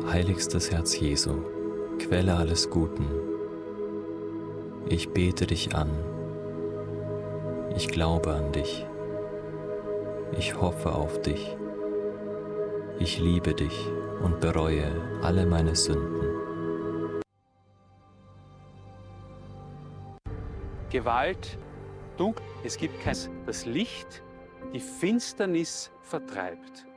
Heiligstes Herz Jesu, Quelle alles Guten, ich bete dich an, ich glaube an dich, ich hoffe auf dich, ich liebe dich und bereue alle meine Sünden. Gewalt, Dunkel, es gibt kein, das Licht die Finsternis vertreibt.